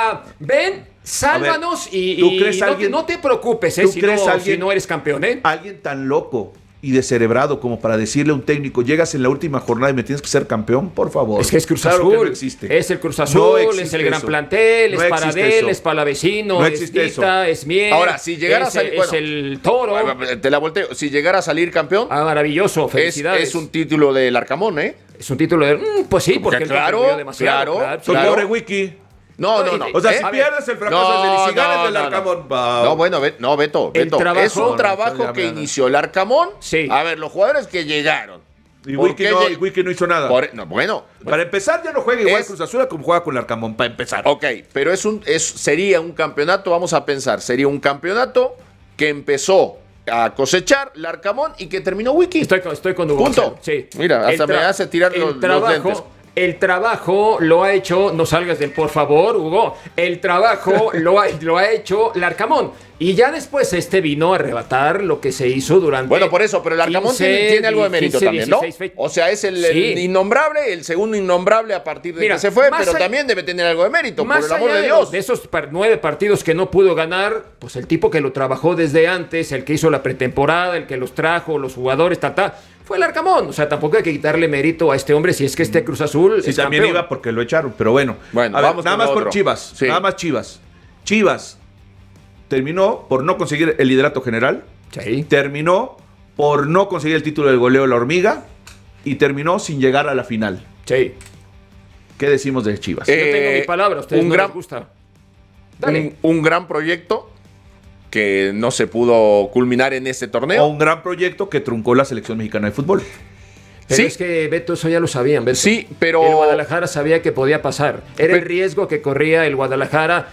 ven, sálvanos ¿tú crees no te preocupes, si no eres campeón, ¿eh? Alguien tan loco y descerebrado como para decirle a un técnico, llegas en la última jornada y me tienes que ser campeón, por favor. Es que es Cruz Claro Azul, que no existe. es el Cruz Azul, No es el gran plantel, No es para existe él, eso. es para la vecino, No es existe eso. Tita, es Miel. Ahora, si llegara a salir, es el Toro. Te la volteo. Si llegara a salir campeón, Maravilloso, felicidades. es un título del Arcamón, ¿eh? Es un título de... pues sí, porque él contribuyó demasiado. Soy pobre Wiki. No. O sea, si pierdes el fracaso es él y si ganas del Arcamón. No, bueno, Beto. Es un trabajo que inició el Arcamón. Sí. A ver, los jugadores que llegaron. Y Wiki no hizo nada. Para empezar, ya no juega igual Cruz Azul como juega con el Arcamón, para empezar. Ok, pero sería un campeonato, vamos a pensar, sería un campeonato que empezó a cosechar el Arcamón y que terminó Wiki. Estoy con Hugo. Punto. Sí. Mira, hasta me hace tirar los lentes. El trabajo lo ha hecho, no salgas del por favor, Hugo. El trabajo lo ha hecho el Arcamón. Y ya después vino a arrebatar lo que se hizo durante. Bueno, por eso, pero el Arcamón tiene algo de mérito también, ¿no? O sea, es el innombrable, el segundo innombrable a partir de que se fue, pero también debe tener algo de mérito, por el amor de Dios. De esos 9 partidos que no pudo ganar, pues el tipo que lo trabajó desde antes, el que hizo la pretemporada, el que los trajo, los jugadores, fue el Arcamón. O sea, tampoco hay que quitarle mérito a este hombre si es que Cruz Azul sí, también campeón. Iba porque lo echaron, pero bueno. A ver, nada más por Chivas. Sí. Nada más Chivas. Chivas terminó por no conseguir el liderato general. Sí. Terminó por no conseguir el título del goleo de la Hormiga. Y terminó sin llegar a la final. Sí. ¿Qué decimos de Chivas? Yo tengo mi palabra, a ustedes no les gusta. Dale. Un gran proyecto que no se pudo culminar en este torneo. O un gran proyecto que truncó la selección mexicana de fútbol. Pero es que, Beto, eso ya lo sabían, Beto. Sí, pero... El Guadalajara sabía que podía pasar. Era el riesgo que corría el Guadalajara.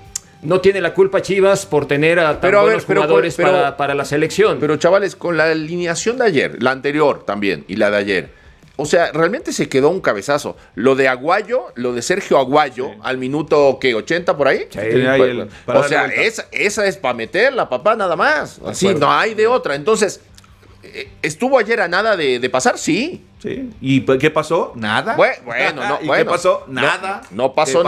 No tiene la culpa Chivas por tener a tan buenos jugadores para la selección. Pero, chavales, con la alineación de ayer, la anterior también y la de ayer, o sea, realmente se quedó un cabezazo. Lo de Aguayo, lo de Sergio Aguayo, al minuto, ¿qué? ¿80 por ahí? Sí. O sea, esa es para meterla, papá, nada más. Así, no hay de otra. Entonces, ¿estuvo ayer a nada de pasar? Sí. Sí. ¿Y qué pasó? Nada. ¿Qué pasó? Nada. No pasó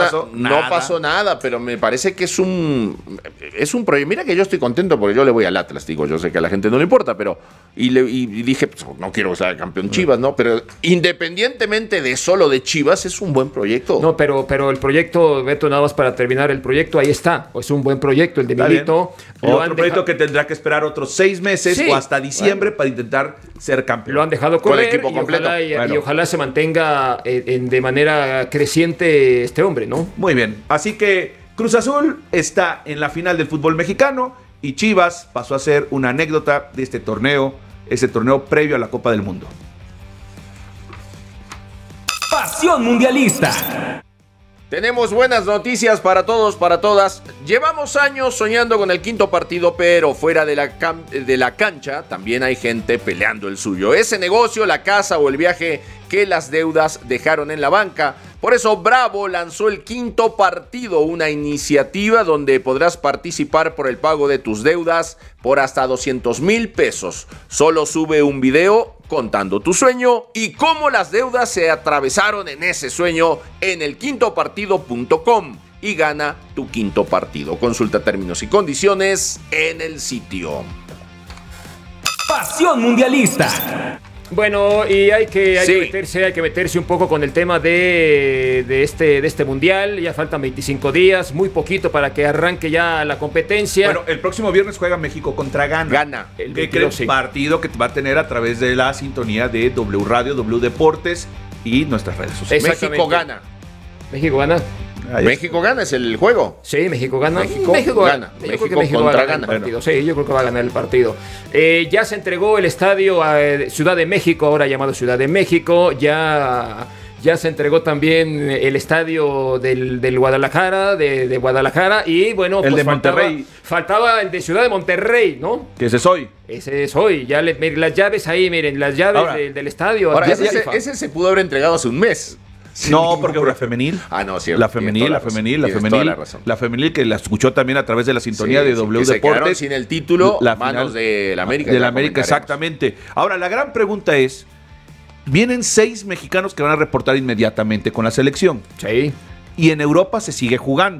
nada, pero me parece que es un proyecto. Mira que yo estoy contento porque yo le voy al Atlas, digo, yo sé que a la gente no le importa, pero y dije, pues, no quiero que sea campeón Chivas, ¿no? Pero independientemente de solo de Chivas, es un buen proyecto. No, pero el proyecto, Beto, nada más para terminar el proyecto, ahí está. Es un buen proyecto, el de Milito. Otro proyecto que tendrá que esperar otros 6 meses o hasta diciembre para intentar ser campeón. Lo han dejado correr. Con el equipo completo. Y ojalá se mantenga de manera creciente este hombre, ¿no? Muy bien. Así que Cruz Azul está en la final del fútbol mexicano y Chivas pasó a ser una anécdota de este torneo previo a la Copa del Mundo. Pasión mundialista. Tenemos buenas noticias para todos, para todas. Llevamos años soñando con el quinto partido, pero fuera de la cancha también hay gente peleando el suyo. Ese negocio, la casa o el viaje que las deudas dejaron en la banca. Por eso Bravo lanzó el quinto partido, una iniciativa donde podrás participar por el pago de tus deudas por hasta 200,000 pesos. Solo sube un video contando tu sueño y cómo las deudas se atravesaron en ese sueño en elquintopartido.com y gana tu quinto partido. Consulta términos y condiciones en el sitio. Pasión mundialista. Bueno, y hay que meterse un poco con el tema de este mundial. Ya faltan 25 días, muy poquito para que arranque ya la competencia. Bueno, el próximo viernes juega México contra Ghana. El partido que va a tener a través de la sintonía de W Radio, W Deportes y nuestras redes sociales. México gana. México gana es el juego. Sí, México gana. México gana. México contra Ghana. Sí, yo creo que va a ganar el partido. Ya se entregó el estadio a Ciudad de México, ahora llamado Ciudad de México. Ya se entregó también el estadio del Guadalajara, de Guadalajara. Y bueno, el de Monterrey. Faltaba el de Ciudad de Monterrey, ¿no? Que ese es hoy. Ese es hoy. Ya las llaves ahí, miren, las llaves ahora, del estadio. Ahora, ese se pudo haber entregado hace un mes. No, porque la femenil. No, cierto. La femenil que la escuchó también a través de la sintonía de W Deportes. Sin el título, manos de la América. De la América, exactamente. Ahora, la gran pregunta es, vienen 6 mexicanos que van a reportar inmediatamente con la selección. Sí. Y en Europa se sigue jugando.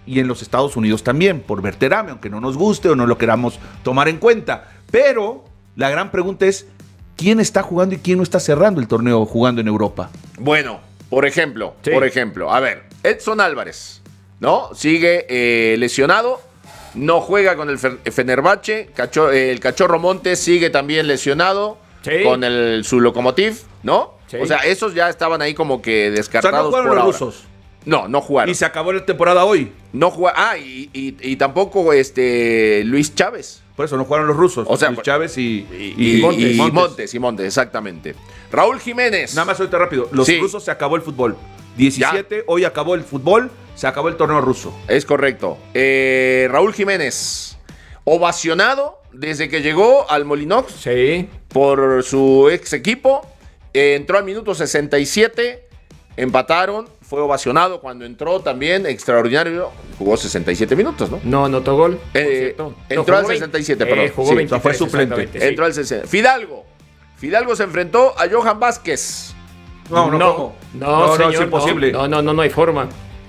y en los Estados Unidos también, por Berterame, aunque no nos guste o no lo queramos tomar en cuenta. Pero la gran pregunta es, ¿quién está jugando y quién no está cerrando el torneo jugando en Europa? Bueno, por ejemplo, a ver, Edson Álvarez, ¿no? Sigue lesionado, no juega con el Fenerbahce, el Cachorro Montes sigue también lesionado con su Lokomotiv, ¿no? Sí. O sea, esos ya estaban ahí como que descartados. O sea, ¿no jugaron los rusos? No jugaron. ¿Y se acabó la temporada hoy? No jugaron. Y tampoco Luis Chávez. Por eso no jugaron los rusos. O sea, Luis Chávez y Montes, exactamente. Raúl Jiménez. Nada más ahorita rápido. Los rusos se acabó el fútbol. 17, ya. Hoy acabó el fútbol, se acabó el torneo ruso. Es correcto. Raúl Jiménez, ovacionado desde que llegó al Molinox por su ex equipo. Entró al minuto 67, empataron, fue ovacionado cuando entró también, extraordinario, jugó 67 minutos, ¿no? No anotó gol. Entró al 67, perdón. Jugó 23, fue suplente. Entró al 60. Fidalgo se enfrentó a Johan Vázquez. No, señor, es imposible. No hay forma.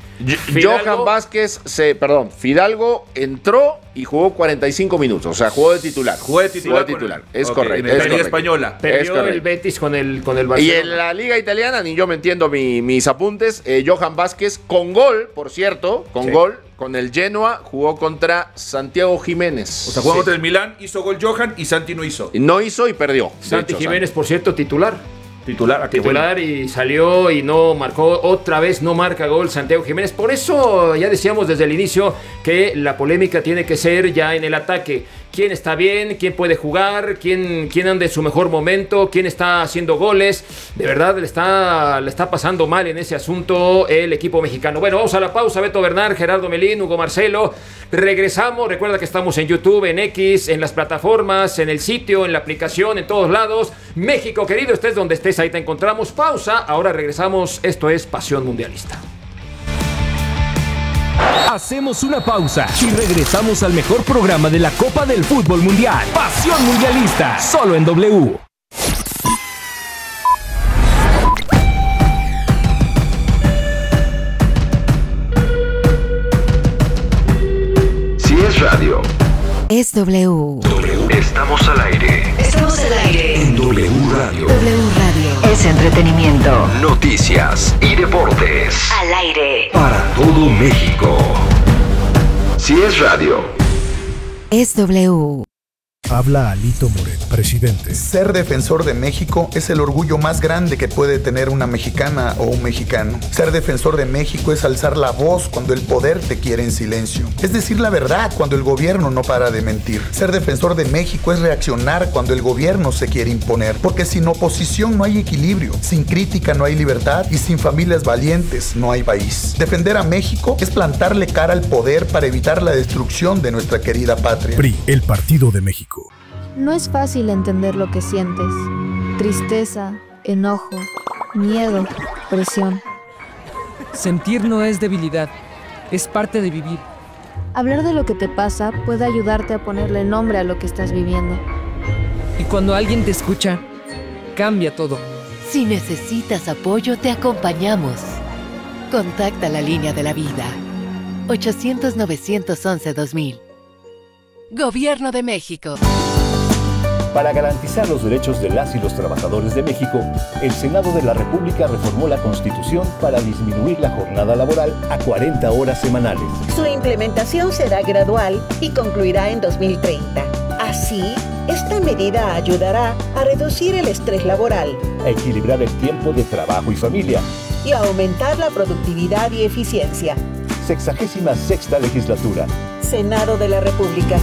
Fidalgo entró y jugó 45 minutos, o sea, jugó de titular. Es correcto. En la Liga Española. Perdió el Betis con el Barcelona. Y en la Liga Italiana, ni yo me entiendo mis apuntes, Johan Vázquez con gol, por cierto, gol, con el Genoa, jugó contra Santiago Jiménez. O sea, jugó contra el Milán, hizo gol Johan y Santi no hizo. No hizo y perdió. Santi Jiménez, por cierto, titular Titular y salió y no marcó, otra vez no marca gol Santiago Jiménez. Por eso ya decíamos desde el inicio que la polémica tiene que ser ya en el ataque. ¿Quién está bien? ¿Quién puede jugar? ¿Quién anda en su mejor momento? ¿Quién está haciendo goles? De verdad le está pasando mal en ese asunto el equipo mexicano. Bueno, vamos a la pausa. Beto Bernal, Gerardo Melín, Hugo Marcelo. Regresamos. Recuerda que estamos en YouTube, en X, en las plataformas, en el sitio, en la aplicación, en todos lados. México, querido, estés donde estés, ahí te encontramos. Pausa. Ahora regresamos. Esto es Pasión Mundialista. Hacemos una pausa y regresamos al mejor programa de la Copa del Fútbol Mundial. Pasión Mundialista, solo en W. Si es radio, es W. Estamos al aire. Estamos al aire. En W Radio. W Radio. Es entretenimiento. Noticias y deportes. Al aire. Para todo México. Si es radio, es W. Habla Alito Moreno, presidente. Ser defensor de México es el orgullo más grande que puede tener una mexicana o un mexicano. Ser defensor de México es alzar la voz cuando el poder te quiere en silencio. Es decir la verdad cuando el gobierno no para de mentir. Ser defensor de México es reaccionar cuando el gobierno se quiere imponer. Porque sin oposición no hay equilibrio, sin crítica no hay libertad y sin familias valientes no hay país. Defender a México es plantarle cara al poder para evitar la destrucción de nuestra querida patria. PRI, el Partido de México. No es fácil entender lo que sientes. Tristeza, enojo, miedo, presión. Sentir no es debilidad, es parte de vivir. Hablar de lo que te pasa puede ayudarte a ponerle nombre a lo que estás viviendo. Y cuando alguien te escucha, cambia todo. Si necesitas apoyo, te acompañamos. Contacta la línea de la vida. 800-911-2000. Gobierno de México. Para garantizar los derechos de las y los trabajadores de México, el Senado de la República reformó la Constitución para disminuir la jornada laboral a 40 horas semanales. Su implementación será gradual y concluirá en 2030. Así, esta medida ayudará a reducir el estrés laboral, a equilibrar el tiempo de trabajo y familia y a aumentar la productividad y eficiencia. 66ª legislatura. Senado de la República.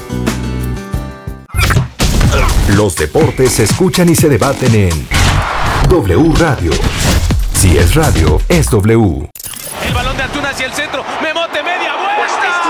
Los deportes se escuchan y se debaten en W Radio. Si es radio, es W. El balón de Antuna hacia el centro. Me